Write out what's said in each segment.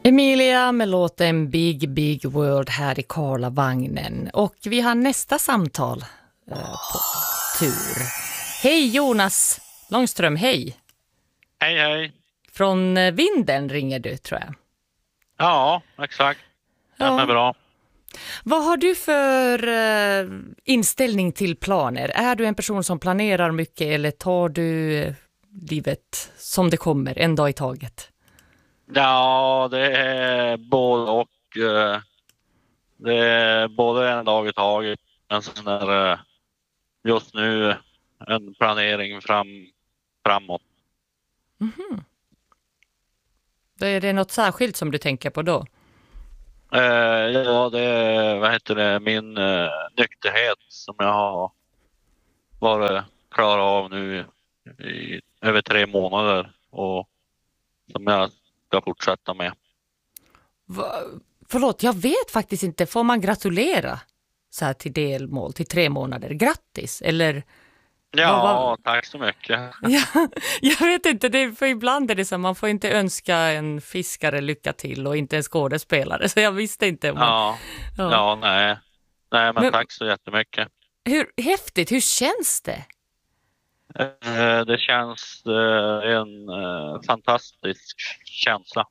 Emilia med låten Big Big World här i Karlavagnen. Och vi har nästa samtal på tur. Hej Jonas Långström, hej. Hej, hej. Från Vinden ringer du, tror jag. Ja, exakt. Det är bra. Vad har du för inställning till planer? Är du en person som planerar mycket eller tar du livet som det kommer, en dag i taget? Ja, det är både och. Det är både en dag i taget, men sen är det just nu en planering framåt. Mm-hmm. Då är det något särskilt som du tänker på då? Ja, det är min nykterhet som jag har varit klar av nu i över 3 månader och som jag ska fortsätta med. Förlåt, jag vet faktiskt inte. Får man gratulera så här till delmål, till 3 månader? Grattis, eller? Ja, tack så mycket. Ja, jag vet inte, för ibland är det så man får inte önska en fiskare lycka till och inte en skådespelare, så jag visste inte. Nej, men tack så jättemycket. Hur häftigt, hur känns det? Det känns en fantastisk känsla.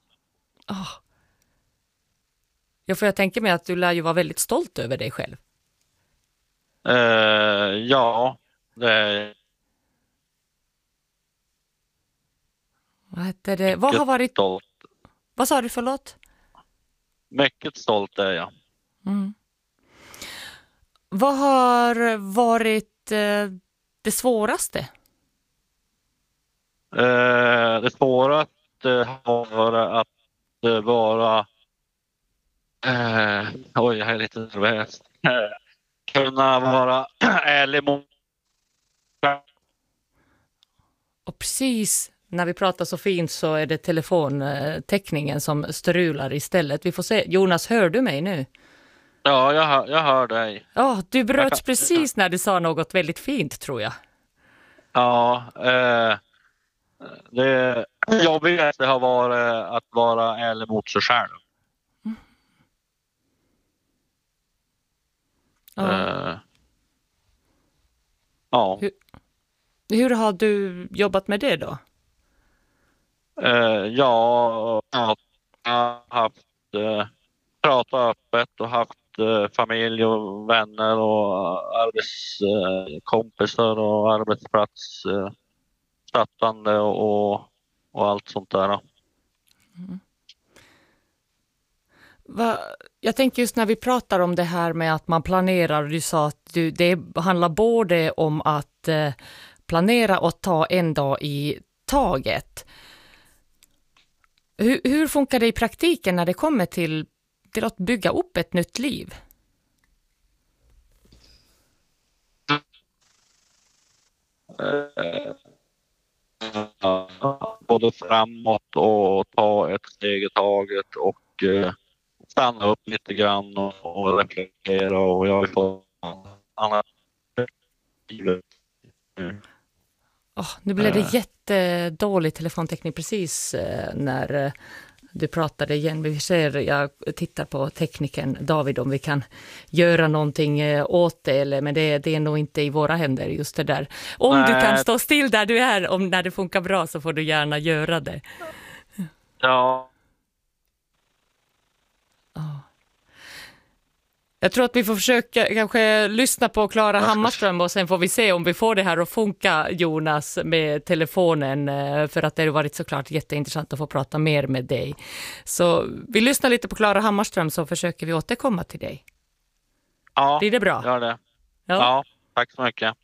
Jag tänker mig att du lär ju vara väldigt stolt över dig själv. Ja, det är... Vad heter det? Vad har varit... Stolt. Vad sa du, förlåt? Mycket stolt är jag. Mm. Vad har varit det svåraste? Det svåraste har varit att vara... jag är lite nervös. Kunna vara ärlig mot... Och precis när vi pratar så fint så är det telefontäckningen som strular istället. Vi får se. Jonas, hör du mig nu? Ja, jag hör dig. Ja, du bröts precis när du sa något väldigt fint, tror jag. Ja, det jobbigaste har varit att vara ärlig mot sig själv. Ja. Hur har du jobbat med det då? Jag har haft pratat öppet och haft familj och vänner och arbetskompisar och arbetsplats stöttande och allt sånt där. Mm. Jag tänker just när vi pratar om det här med att man planerar, du sa att det handlar både om att planera och ta en dag i taget. Hur funkar det i praktiken när det kommer till att bygga upp ett nytt liv? Både framåt och ta ett steg i taget och stanna upp lite grann och reflektera, och jag har fått annat livet. Nu blev det jättedålig telefontäckning precis när du pratade igen. Vi ser, jag tittar på tekniken David om vi kan göra någonting åt det, men det är nog inte i våra händer just det där. Om du kan stå still där du är, när det funkar bra så får du gärna göra det. Ja. Jag tror att vi får försöka kanske lyssna på Klara Hammarström och sen får vi se om vi får det här att funka, Jonas, med telefonen, för att det har varit såklart jätteintressant att få prata mer med dig. Så vi lyssnar lite på Klara Hammarström så försöker vi återkomma till dig. Ja, blir det bra? Gör det. Ja. Ja, tack så mycket.